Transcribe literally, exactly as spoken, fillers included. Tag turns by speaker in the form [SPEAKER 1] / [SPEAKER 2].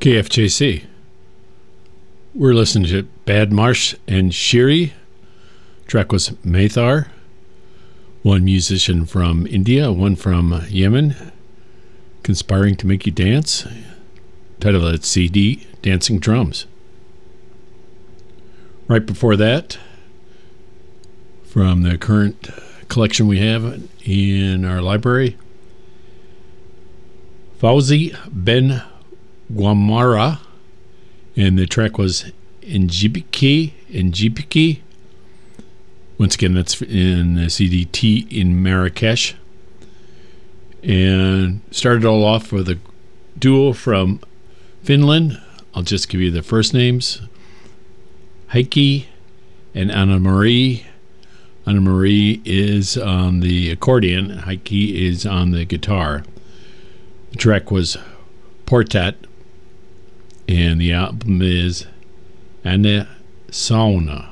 [SPEAKER 1] K F J C. We're listening to Bad Marsh and Shiri. Track was Maithar. One musician from India, one from Yemen, conspiring to make you dance. Title of that C D, Dancing Drums. Right before that, from the current collection we have in our library, Fauzi Ben Guamara, and the track was Njibiki, Njibiki. Once again, that's in the C D T in Marrakesh. And started all off with a duo from Finland. I'll just give you the first names. Heikki and Anna Marie. Anna Marie is on the accordion. Heikki is on the guitar. The track was Portat, and the album is Anna Sauna.